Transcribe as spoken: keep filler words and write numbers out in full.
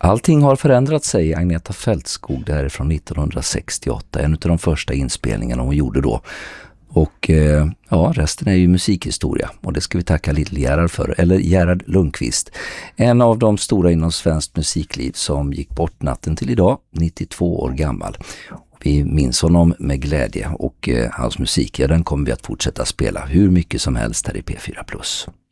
Allting har förändrat sig. Agneta Fältskog, det här är från nittonhundrasextioåtta, en av de första inspelningarna hon gjorde då. Och eh, ja, resten är ju musikhistoria och det ska vi tacka Little Gerhard för, eller Gerhard Lundqvist. En av de stora inom svenskt musikliv som gick bort natten till idag, nittiotvå år gammal. Vi minns honom med glädje och eh, hans musik, ja, den kommer vi att fortsätta spela hur mycket som helst här i P fyra plus.